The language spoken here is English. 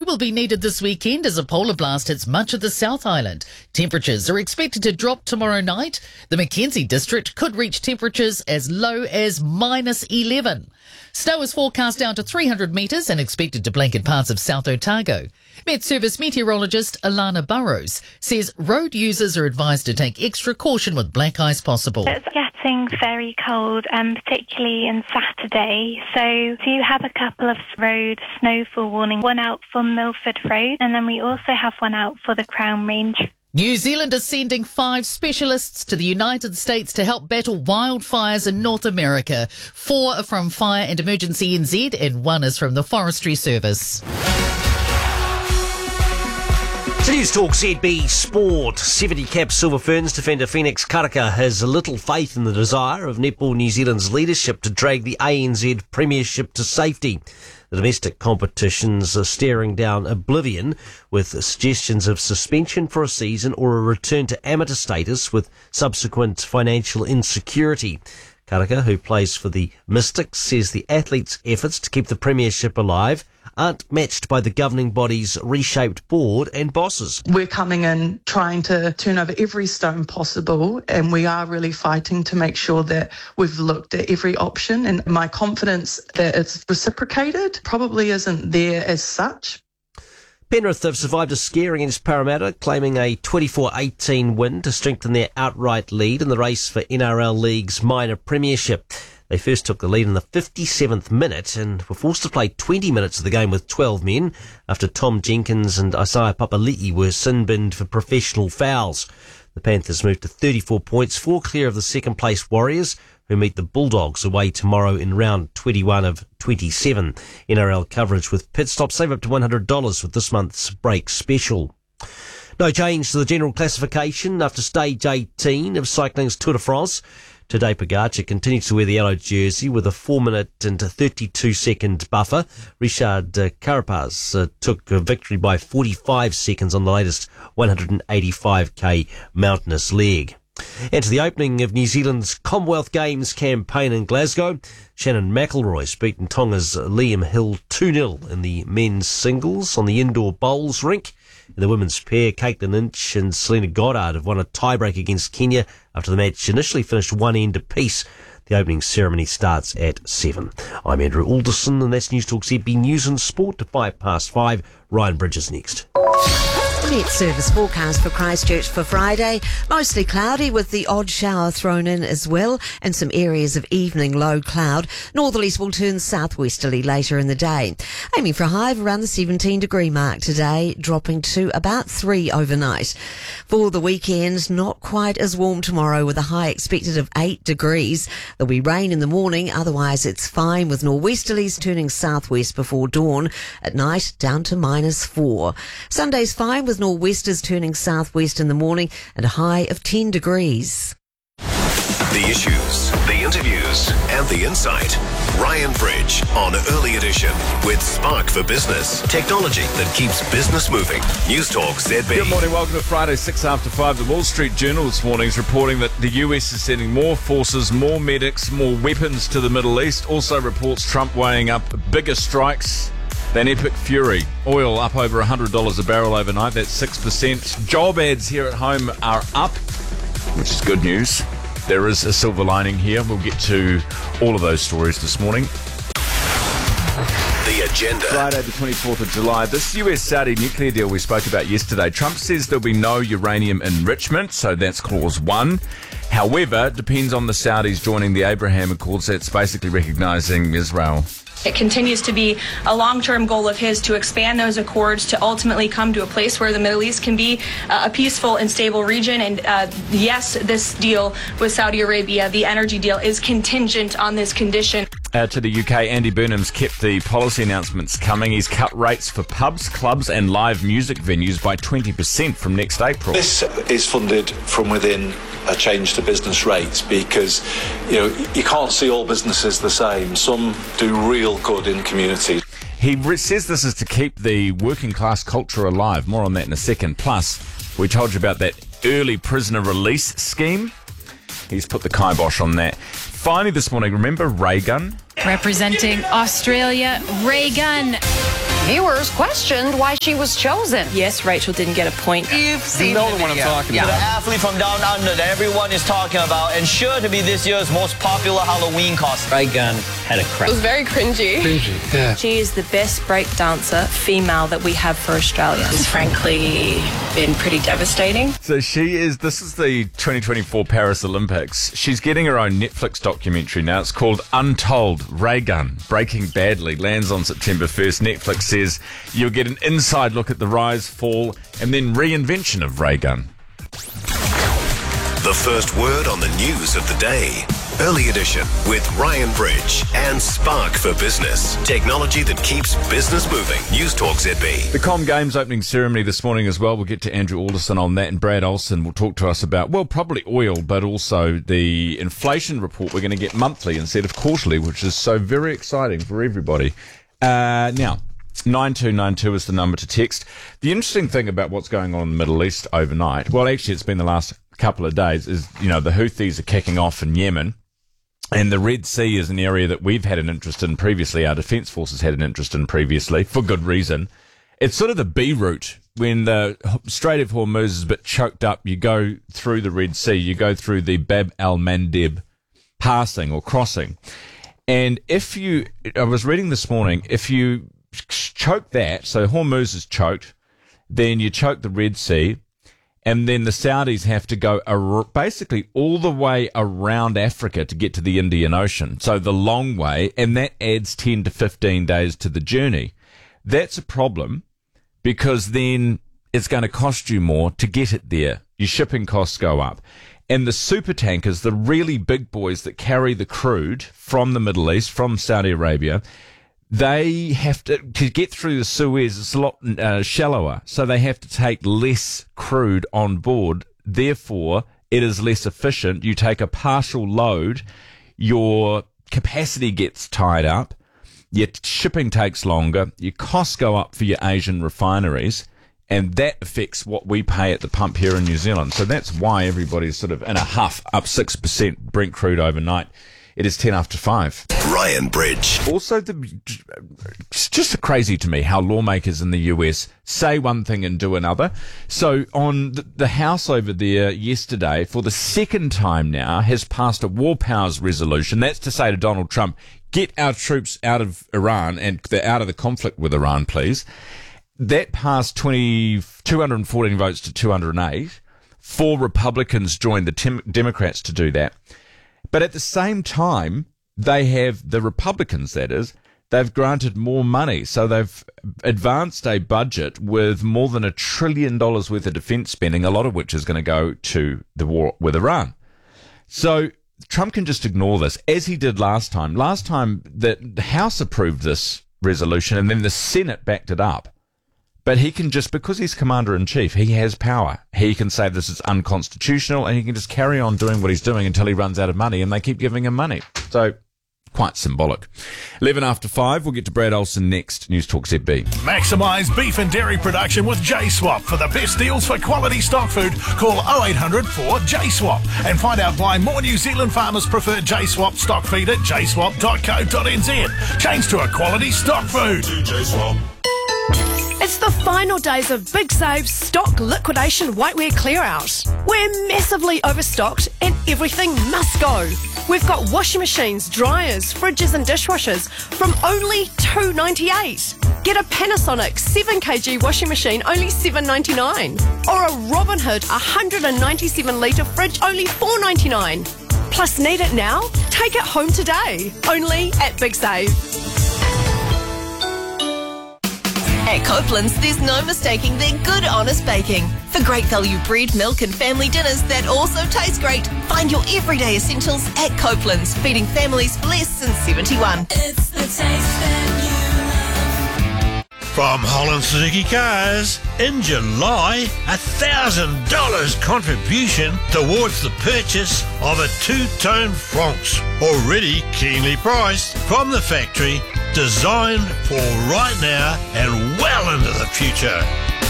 will be needed this weekend as a polar blast hits much of the South Island. Temperatures are expected to drop tomorrow night. The Mackenzie district could reach temperatures as low as -11. Snow is forecast down to 300 metres and expected to blanket parts of South Otago. Met Service meteorologist Alana Burrows says road users are advised to take extra caution with black ice possible. It's getting very cold, particularly on Saturday. So do have a couple of road snowfall warning, one out for Milford Road, and then we also have one out for the Crown Range. New Zealand is sending 5 specialists to the United States to help battle wildfires in North America. 4 are from Fire and Emergency NZ and 1 is from the Forestry Service. To News Talk ZB Sport, 70 cap Silver Ferns defender Phoenix Karaka has little faith in the desire of Netball New Zealand's leadership to drag the ANZ Premiership to safety. The domestic competitions are staring down oblivion with suggestions of suspension for a season or a return to amateur status with subsequent financial insecurity. Karaka, who plays for the Mystics, says the athletes' efforts to keep the Premiership alive aren't matched by the governing body's reshaped board and bosses. We're coming in trying to turn over every stone possible, and we are really fighting to make sure that we've looked at every option, and my confidence that it's reciprocated probably isn't there as such. Penrith have survived a scare against Parramatta, claiming a 24-18 win to strengthen their outright lead in the race for NRL League's minor premiership. They first took the lead in the 57th minute and were forced to play 20 minutes of the game with 12 men after Tom Jenkins and Isaiah Papali'i were sin-binned for professional fouls. The Panthers moved to 34 points, 4 clear of the second-place Warriors, who meet the Bulldogs away tomorrow in round 21 of 27. NRL coverage with pit stop. Save up to $100 with this month's break special. No change to the general classification after stage 18 of cycling's Tour de France. Tadej Pogacar continues to wear the yellow jersey with a 4-minute and 32-second buffer. Richard Carapaz took a victory by 45 seconds on the latest 185k mountainous leg. And to the opening of New Zealand's Commonwealth Games campaign in Glasgow, Shannon McElroy's beaten Tonga's Liam Hill 2-0 in the men's singles on the indoor bowls rink. In the women's pair, Caitlin Lynch and Selena Goddard have won a tiebreak against Kenya after the match initially finished one end apiece. The opening ceremony starts at 7. I'm Andrew Alderson, and that's News Talk ZB News and Sport at 5:05. Ryan Bridges next. Met Service forecast for Christchurch for Friday. Mostly cloudy with the odd shower thrown in as well, and some areas of evening low cloud. Northerlies will turn southwesterly later in the day. Aiming for a high of around the 17-degree mark today, dropping to about 3 overnight. For the weekend, not quite as warm tomorrow with a high expected of 8 degrees. There'll be rain in the morning, otherwise it's fine with nor'westerlies turning southwest before dawn. At night, down to -4. Sunday's fine with nor'westers turning southwest in the morning and a high of 10 degrees. The issues, the interviews and the insight. Ryan Bridge on Early Edition with Spark for Business. Technology that keeps business moving. News Talk ZB. Good morning, welcome to Friday, 6 after 5. The Wall Street Journal this morning is reporting that the US is sending more forces, more medics, more weapons to the Middle East. Also reports Trump weighing up bigger strikes than Epic Fury. Oil up over $100 a barrel overnight, that's 6%. Job ads here at home are up, which is good news. There is a silver lining here. We'll get to all of those stories this morning. The agenda. Friday the 24th of July. This US-Saudi nuclear deal we spoke about yesterday. Trump says there'll be no uranium enrichment, so that's clause 1. However, it depends on the Saudis joining the Abraham Accords. That's basically recognising Israel. It continues to be a long-term goal of his to expand those accords to ultimately come to a place where the Middle East can be a peaceful and stable region. And yes, this deal with Saudi Arabia, the energy deal, is contingent on this condition. To the UK, Andy Burnham's kept the policy announcements coming. He's cut rates for pubs, clubs and live music venues by 20% from next April. This is funded from within a change to business rates because, you can't see all businesses the same. Some do real good in communities. He says this is to keep the working class culture alive. More on that in a second. Plus, we told you about that early prisoner release scheme. He's put the kibosh on that. Finally this morning, remember Ray Gun? Representing Australia, Ray Gun. Viewers questioned why she was chosen. Yes, Rachel didn't get a point. You've seen the one I'm talking about. The athlete from Down Under that everyone is talking about and sure to be this year's most popular Halloween costume. Ray Gunn had a crack. It was very cringy. Yeah. She is the best break dancer female that we have for Australia. It's frankly been pretty devastating. So this is the 2024 Paris Olympics. She's getting her own Netflix documentary now. It's called Untold. Ray Gunn, Breaking Badly, lands on September 1st. Netflix says you'll get an inside look at the rise, fall, and then reinvention of Ray Gunn. The first word on the news of the day. Early Edition with Ryan Bridge and Spark for Business. Technology that keeps business moving. News Talk ZB. The Com Games opening ceremony this morning as well. We'll get to Andrew Alderson on that, and Brad Olsen will talk to us about, well, probably oil, but also the inflation report we're going to get monthly instead of quarterly, which is so very exciting for everybody. Now, 9292 is the number to text. The interesting thing about what's going on in the Middle East overnight, well, actually it's been the last couple of days, is, the Houthis are kicking off in Yemen. And the Red Sea is an area that we've had an interest in previously. Our defence forces had an interest in previously, for good reason. It's sort of the B route. When the Strait of Hormuz is a bit choked up, you go through the Red Sea. You go through the Bab al-Mandeb passing or crossing. And I was reading this morning, if you choke that, so Hormuz is choked, then you choke the Red Sea, and then the Saudis have to go basically all the way around Africa to get to the Indian Ocean. So the long way, and that adds 10 to 15 days to the journey. That's a problem because then it's going to cost you more to get it there. Your shipping costs go up. And the super tankers, the really big boys that carry the crude from the Middle East, from Saudi Arabia, they have to get through the Suez, it's a lot shallower, so they have to take less crude on board. Therefore, it is less efficient. You take a partial load, your capacity gets tied up, your shipping takes longer, your costs go up for your Asian refineries, and that affects what we pay at the pump here in New Zealand. So that's why everybody's sort of in a huff, up 6% Brent crude overnight. It is 10 after 5. Ryan Bridge. Also, it's just crazy to me how lawmakers in the US say one thing and do another. So on the House over there yesterday, for the second time now, has passed a war powers resolution. That's to say to Donald Trump, get our troops out of Iran and out of the conflict with Iran, please. That passed 214 votes to 208. 4 Republicans joined the Democrats to do that. But at the same time, they have, the Republicans that is, they've granted more money. So they've advanced a budget with more than $1 trillion worth of defence spending, a lot of which is going to go to the war with Iran. So Trump can just ignore this, as he did last time. Last time, the House approved this resolution and then the Senate backed it up. But he can just, because he's commander-in-chief, he has power. He can say this is unconstitutional, and he can just carry on doing what he's doing until he runs out of money, and they keep giving him money. So, quite symbolic. 11 after 5, we'll get to Brad Olsen next. News Talk ZB. Maximise beef and dairy production with J-Swap. For the best deals for quality stock food, call 0800 4J-Swap. And find out why more New Zealand farmers prefer J-Swap stock feed at jswap.co.nz. Change to a quality stock food. J-Swap. It's the final days of Big Save's stock liquidation whiteware clear out. We're massively overstocked and everything must go. We've got washing machines, dryers, fridges and dishwashers from only $2.98. Get a Panasonic 7kg washing machine, only $7.99. Or a Robinhood 197 litre fridge, only $4.99. Plus, need it now? Take it home today. Only at Big Save. At Copeland's, there's no mistaking their good, honest baking. For great value bread, milk and family dinners that also taste great, find your everyday essentials at Copeland's, feeding families for less since 71. It's the taste that you love. From Holland Suzuki Cars, in July, $1,000 contribution towards the purchase of a two-tone Francs, already keenly priced from the factory, designed for right now and well into the future.